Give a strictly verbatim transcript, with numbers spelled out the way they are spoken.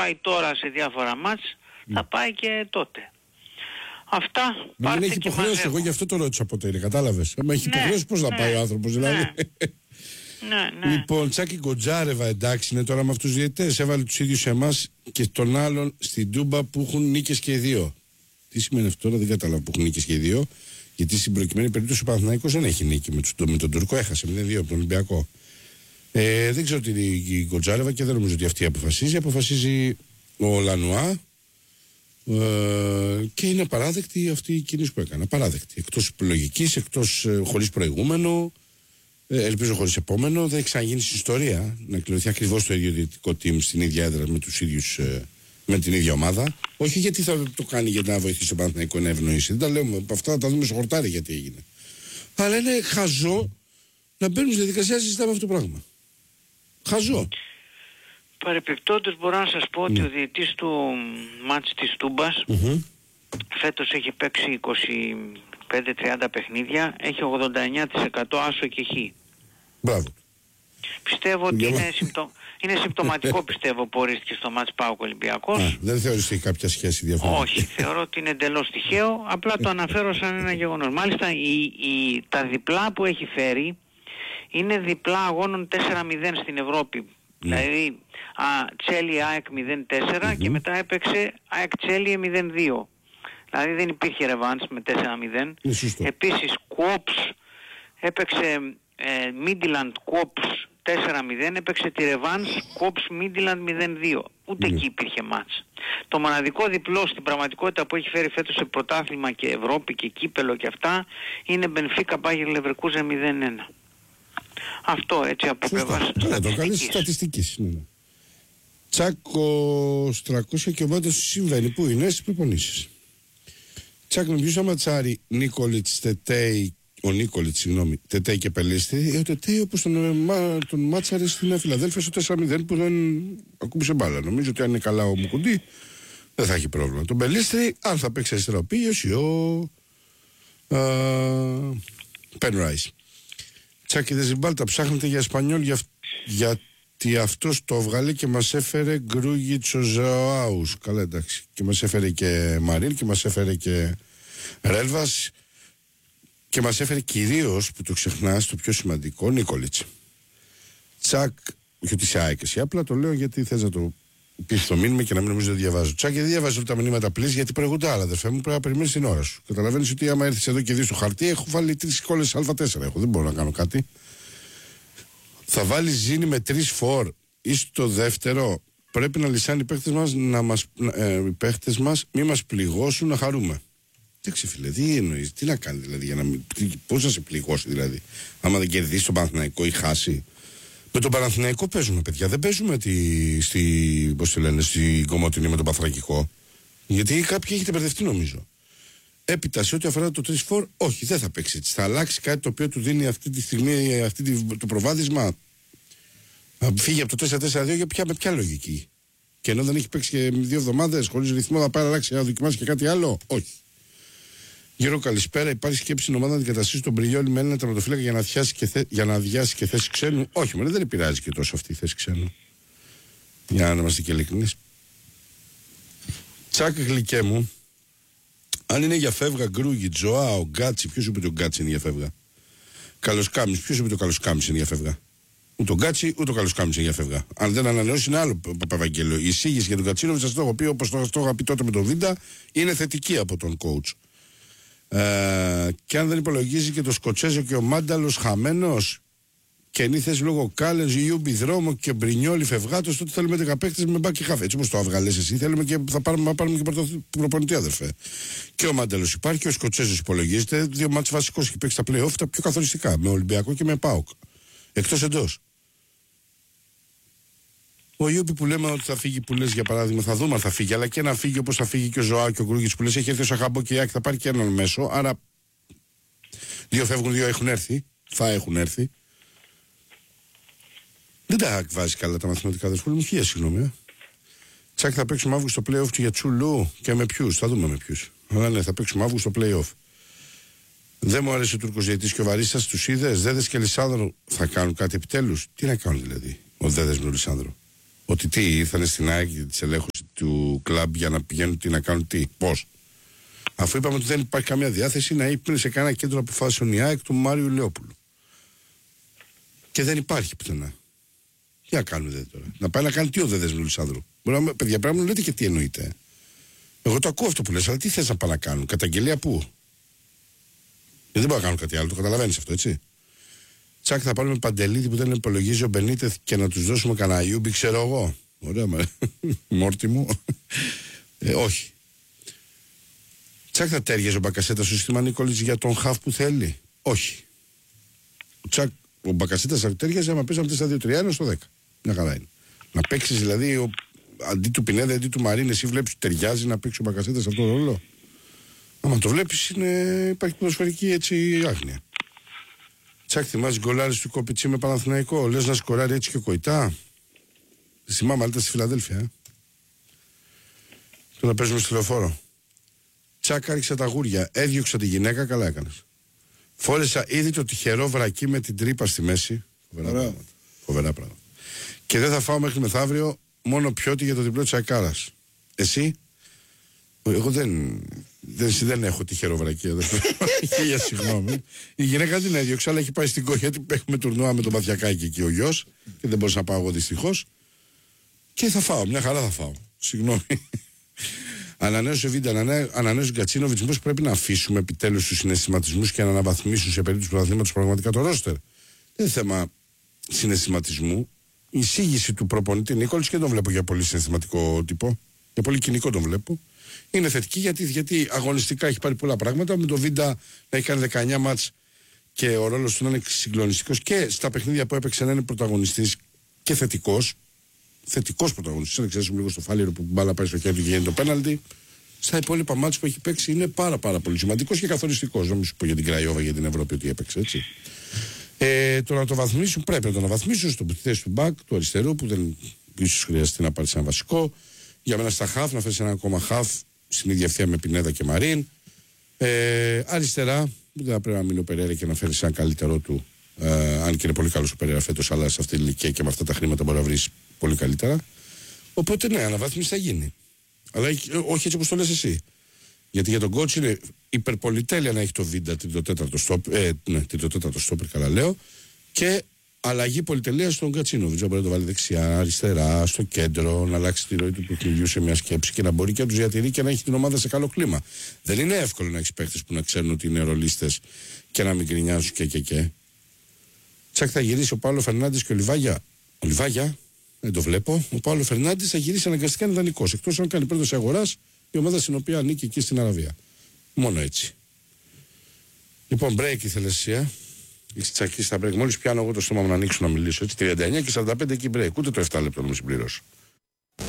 πάει τώρα σε διάφορα μάτς, mm. θα πάει και τότε. Αυτά. Μα δεν έχει υποχρέωση, εγώ γι' αυτό το ρώτησα ποτέ, είναι, κατάλαβες. Μα έχει ναι, υποχρέωση πώς ναι, να πάει ο άνθρωπος, δηλαδή. Ναι. Ναι, ναι. Λοιπόν, Τσάκη Γκοτζάρεβα, εντάξει, είναι τώρα με αυτούς τους διαιτητές. Έβαλε τους ίδιους εμάς και τον άλλον στην Τούμπα που έχουν νίκες και οι δύο. Τι σημαίνει αυτό τώρα, δεν κατάλαβα που έχουν νίκες και οι δύο. Γιατί στην προκειμένη περίπτωση ο Παναθηναϊκός δεν έχει νίκη με, τους, με τον Τουρκό, έχασε μηδέν δύο από τον Ολυμπιακό. Ε, δεν ξέρω τι είναι η Γκοτζάρεβα και δεν νομίζω ότι αυτή αποφασίζει. Αποφασίζει ο Λανουά. Ε, και είναι απαράδεκτη αυτή η κίνηση που έκανε. Απαράδεκτη. Εκτός λογικής, εκτός ε, χωρίς προηγούμενο. Ε, ελπίζω χωρίς επόμενο. Δεν έχει ξαναγίνει στην ιστορία να κληρωθεί ακριβώς το ίδιο διαιτητικό team στην ίδια έδρα με τους ίδιους. Ε, με την ίδια ομάδα. Όχι γιατί θα το κάνει για να βοηθήσει τον Παναθηναϊκό να ευνοήσει. Δεν τα λέμε. Από αυτά θα τα δούμε στο χορτάρι γιατί έγινε. Αλλά είναι χαζό να μπαίνουν στη διαδικασία να συζητάμε αυτό το πράγμα. Χαζό. Παρεπιπτόντως μπορώ να σας πω mm. ότι ο διαιτής του μάτς της Τούμπας mm-hmm. φέτος έχει παίξει είκοσι πέντε τριάντα παιχνίδια, έχει ογδόντα εννιά τοις εκατό άσο και χ. Μπράβο. Πιστεύω ότι είναι, συμπτω... είναι συμπτωματικό πιστεύω που ορίστηκε στο μάτς ΠΑΟΚ Ολυμπιακός. Α, δεν θεωρείς ότι έχει κάποια σχέση διαφορετική? Όχι, θεωρώ ότι είναι εντελώς τυχαίο, απλά το αναφέρω σαν ένα γεγονός. Μάλιστα η, η, τα διπλά που έχει φέρει είναι διπλά αγώνων τέσσερα μηδέν στην Ευρώπη. Mm. Δηλαδή Τσέλι ΑΕΚ μηδέν τέσσερα mm-hmm. και μετά έπαιξε ΑΕΚ Τσέλι μηδέν δύο. Δηλαδή δεν υπήρχε ρεβάνς με τέσσερα μηδέν. Επίσης Κουόψ έπαιξε Μίντιλαντ Κουόψ τέσσερα μηδέν, έπαιξε τη ρεβάνς Κουόψ Μίντιλαντ μηδέν δύο. Ούτε mm. εκεί υπήρχε μάτς. Το μοναδικό διπλό στην πραγματικότητα που έχει φέρει φέτος σε πρωτάθλημα και Ευρώπη και κύπελο και αυτά είναι Μπενφίκα Μπάγερ Λεβερκούζεν μηδέν ένα. Αυτό έτσι από πλευράς στατιστικής. Το καλή στατιστικής. Ναι. Τσάκο τριακόσια και ο Μάντος συμβαίνει. Πού είναι στις προπονήσεις. Τσάκ με ποιους αματσάρι Νίκολιτς, Τετέι, ο Νίκολιτς, συγγνώμη, Τετέι και Πελίστη. Ο Τετέι όπως τον, τον μάτσαρε στην Φιλαδέλφια στο τέσσερα μηδέν που δεν ακούμπησε μπάλα. Νομίζω ότι αν είναι καλά ο Μουκουντή δεν θα έχει πρόβλημα. Τον Πελίστη, αν θα παίξει αριστερά ο Πίγιος ή ο Πεν Ράις. Τσάκη Δεζιμπάλτα, ψάχνετε για Εσπανιόλ για, γιατί αυτός το έβγαλε και μας έφερε Γκρούγιτσο Ζωάους. Καλά, εντάξει. Και μας έφερε και Μαρίν και μας έφερε και Ρέλβας και μας έφερε κυρίως, που το ξεχνάς, το πιο σημαντικό, Νίκολιτς. Τσάκ, όχι ότι σε άεκες, απλά το λέω γιατί θες να το πεις το μήνυμα και να μην νομίζω ότι διαβάζω. Τσάκ, δεν διαβάζω όλα τα μηνύματα πλήρως γιατί προηγούνται άλλα, αδερφέ μου. Πρέπει να περιμένεις την ώρα σου. Καταλαβαίνεις ότι άμα έρθεις εδώ και δεις το χαρτί, έχω βάλει τρεις κόλλες α τέσσερα. Έχω, δεν μπορώ να κάνω κάτι. Θα βάλεις ζήνη με τρεις φορ ή στο δεύτερο. Πρέπει να λυσάνε οι παίχτες μας, να μας, ε, οι παίχτες μας μη μας πληγώσουν να χαρούμε. Εντάξει φίλε, τι εννοείς, τι να κάνει δηλαδή, για να μην, πώς να σε πληγώσει δηλαδή, άμα δεν κερδίσει τον Παναθηναϊκό ή χάσει. Με τον Παναθηναϊκό παίζουμε, παιδιά. Δεν παίζουμε τη, στη, πώς τη λένε, στη Κομότηνη με τον Παθρακικό. Γιατί κάποιοι έχετε μπερδευτεί νομίζω. Έπειτα σε ό,τι αφορά το τρία φορ, όχι, δεν θα παίξει έτσι. Θα αλλάξει κάτι το οποίο του δίνει αυτή τη στιγμή αυτή τη, το προβάδισμα. Να φύγει από το τέσσερα τέσσερα δύο για ποια, με ποια λογική. Και ενώ δεν έχει παίξει και δύο εβδομάδες χωρίς ρυθμό, θα πάει να αλλάξει να δοκιμάσει και κάτι άλλο. Όχι. Γύρω καλησπέρα. Υπάρχει σκέψη στην ομάδα να αντικαταστήσει τον Μπριλιόλι με έναν τερματοφύλακα για να αδειάσει και, θε... για να αδειάσει και θέση ξένου. Όχι, μωρέ, δεν επηρεάζει και τόσο αυτή η θέση ξένου. Για να είμαστε και ειλικρινείς. Τσάκ, γλυκέ μου, αν είναι για φεύγα Γκρούγι, Τζοάο, Γκάτσι, ποιος είπε το Γκάτσι είναι για φεύγα. Καλοσκάμις, ποιος είπε το Καλοσκάμις είναι για φεύγα. Ούτε ο Γκάτσι, ούτε ο Καλοσκάμις είναι για φεύγα. Αν δεν ανανεώσει, είναι άλλο Παπαβαγγέλιο. Η εισήγηση για τον Κατσίνοβιτ, σας το έχω πει όπως το, το είχα πει τότε με τον Βίντα, είναι θετική από τον coach. Ε, και αν δεν υπολογίζει και το Σκοτσέζο και ο Μάνταλος χαμένος και εν θέση λόγω Κάλενζ, Ιούμπι, Δρόμο και Μπρινιόλι φευγάτος, τότε θέλουμε δέκα παίκτες με μπάκι χαφ. Έτσι όπως το έβγαλες εσύ, θέλουμε και θα πάρουμε, πάρουμε και προπονητή, αδερφέ. Και ο Μάνταλος υπάρχει και ο Σκοτσέζος υπολογίζεται. Δύο μάτς βασικός και παίξει τα play-off τα πιο καθοριστικά, με Ολυμπιακό και με ΠΑΟΚ. Εκτός εντός. Ο Ιούμπι που λέμε ότι θα φύγει, που λες για παράδειγμα, θα δούμε αν θα φύγει, αλλά και να φύγει όπως θα φύγει και ο Ζωά και ο Γκρούγιτς που λες, έχει έρθει ο Σαχαμπό και η Άκη, θα πάρει και έναν μέσο. Άρα δύο φεύγουν, δύο έχουν έρθει. Θα έχουν έρθει. Δεν τα βάζει καλά τα μαθηματικά, αδερφούλη μου, χίλια συγγνώμη. Ε. Τσάκ, θα παίξουμε Αύγουστο στο play-off του για Τσουλού και με ποιους, θα δούμε με ποιους. Αλλά ναι, θα παίξουμε Αύγουστο στο play-off. Δεν μου αρέσει ο Τούρκος διαιτητής και ο Βαρίστας, τους είδες, Δέδες και Λισάνδρο θα κάνουν κάτι επιτέλους. Τι να κάνουν δηλαδή, ο Δέδες με τον Λισάνδρο. Ότι τι, ήρθανε στην ΑΕΚ για τη ελέγχωση του κλαμπ για να πηγαίνουν τι, να κάνουν τι, πώς. Αφού είπαμε ότι δεν υπάρχει καμία διάθεση να ύπνε σε κανένα κέντρο αποφάσεων η ΑΕΚ του Μάριου Λεόπουλου. Και δεν υπάρχει πουθενά. Τι να κάνουμε δε τώρα. Να πάει να κάνει τι ο Δεδές Λουσάνδρου. Μπορεί να, παιδιά, πρέπει να μου λέτε και τι εννοείται. Εγώ το ακούω αυτό που λες, αλλά τι θες να πάνε να κάνουν. Καταγγελία πού. Γιατί δεν μπορούν να κάνουν κάτι άλλο, το καταλαβαίνεις αυτό, έτσι. Τσακ, θα πάρουμε Παντελίδη που δεν υπολογίζει ο Μπενίτεθ και να τους δώσουμε κανένα Ιούμπι, ξέρω εγώ. Ωραία, μα. Μόρτι μου. ε, όχι. Τσακ, θα τέριαζε ο Μπακασέτα στο σύστημα Νίκολιτς για τον χαφ που θέλει. Όχι. Ο, Τσακ, ο Μπακασέτα θα τέριαζε άμα παίζαμε τέσσερα δύο τρία ένα στο δέκα. Μια χαρά είναι. Να παίξει δηλαδή ο, αντί του Πινέδα, αντί του Μαρίν, εσύ βλέπει ταιριάζει να παίξει ο Μπακασέτα σε αυτόν τον ρόλο. Άμα το βλέπει, υπάρχει ποδοσφαιρική έτσι άγνοια. Τσακ, θυμάσαι γκολάρες του Κόπιτσι με Παναθηναϊκό. Λες να σκοράρει έτσι και ο Κοϊτά. Θυμάμαι, αλλά ήταν στη Φιλαδέλφια. Ε. Τώρα παίζουμε στη Λεωφόρο. Τσακ, άρχισα τα γούρια. Έδιωξα τη γυναίκα, καλά έκανες. Φόρεσα ήδη το τυχερό βρακί με την τρύπα στη μέση. Φοβερά πράγματα. Φοβερά πράγματα. Και δεν θα φάω μέχρι μεθαύριο μόνο πιότι για το διπλό της Ακάρας. Εσύ. Εγώ δεν, δεν, δεν έχω τυχερό βρακί εδώ. Για συγγνώμη. Η γυναίκα την έδιωξε, αλλά έχει πάει στην κόχη γιατί έχουμε τουρνουά με τον Παθιακάκη εκεί ο γιος. Και δεν μπορούσα να πάω εγώ δυστυχώς. Και θα φάω, μια χαρά θα φάω. Συγγνώμη. Ανανέωσε βίντεο, ανανέωσε Γκατσίνοβιτς. Μήπως πρέπει να αφήσουμε επιτέλους τους συναισθηματισμούς και να αναβαθμίσουν σε περίπτωση πρωταθλήματος πραγματικά το ρόστερ. Δεν είναι θέμα συναισθηματισμού. Η εισήγηση του προπονητή Νίκολιτς και τον βλέπω για πολύ συναισθηματικό τύπο. Για πολύ κοινικό τον βλέπω. Είναι θετική γιατί, γιατί αγωνιστικά έχει πάρει πολλά πράγματα. Με το Βίντα να έχει κάνει δεκαεννιά μάτς και ο ρόλος του να είναι συγκλονιστικός και στα παιχνίδια που έπαιξε να είναι πρωταγωνιστής και θετικός. Θετικός πρωταγωνιστής. Αν εξαιρέσουμε λίγο στο Φάλιρο που μπάλα πάει στο χέρι του και γίνει το πέναλτι. Στα υπόλοιπα μάτς που έχει παίξει είναι πάρα, πάρα πολύ σημαντικός και καθοριστικός. Δεν μου σου πω για την Κραϊόβα για την Ευρώπη ότι έπαιξε έτσι. Ε, το να το βαθμίσουν πρέπει να το αναβαθμίσουν στο θέση του μπακ, του αριστερού που δεν ίσως χρειαστεί να πάρει ένα βασικό. Για μένα στα χαφ, να φέρει ένα ακόμα χαφ στην ίδια ευθεία με Πινέδα και Μαρίν. Ε, αριστερά, που δεν θα πρέπει να μείνει ο Περέρα και να φέρει ένα καλύτερό του. Ε, αν και είναι πολύ καλό ο Περέρα φέτος, αλλά σε αυτή την ηλικία και με αυτά τα χρήματα μπορεί να βρει πολύ καλύτερα. Οπότε ναι, αναβάθμιση θα γίνει. Αλλά όχι έτσι όπως το λες εσύ. Γιατί για τον coach είναι υπερπολιτέλεια να έχει το Βίντα τρίτο τέταρτο στόπερ, ε, ναι, τρίτο τέταρτο στόπερ, καλά λέω, και αλλαγή πολυτελεία στον Γκατσίνοβιτς. Να μπορεί να το βάλει δεξιά, αριστερά, στο κέντρο, να αλλάξει τη ροή του παιχνιδιού σε μια σκέψη και να μπορεί και να του διατηρεί και να έχει την ομάδα σε καλό κλίμα. Δεν είναι εύκολο να έχει παίχτες που να ξέρουν ότι είναι ρολίστες και να μην γκρινιάζουν και και και. Τσακ, θα γυρίσει ο Παύλο Φερνάντες και ο Λιβάγια. Ο Λιβάγια, δεν το βλέπω. Ο Παύλο Φερνάντες θα γυρίσει αναγκαστικά ιδανικός. Εκτός αν κάνει πρόταση αγοράς η ομάδα στην οποία ανήκει εκεί στην Αραβία. Μόνο έτσι. Λοιπόν, break ήθελες εσύ, ε. Έχεις τσακίσει τα break. Μόλις πιάνω εγώ το στόμα μου να ανοίξω να μιλήσω. Έτσι, τριάντα εννιά και σαράντα πέντε εκεί break. Ούτε το επτά λεπτό να μου συμπληρώσω.